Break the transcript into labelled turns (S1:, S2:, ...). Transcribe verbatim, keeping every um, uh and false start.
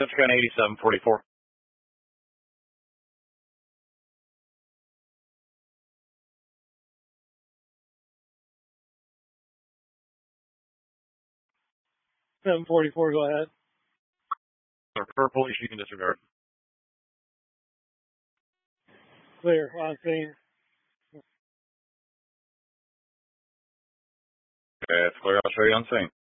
S1: Central County eighty-seven forty-four.
S2: seven forty-four, go ahead.
S1: For police, you can disregard.
S2: Clear, on scene.
S1: Okay, it's clear. I'll show you on scene.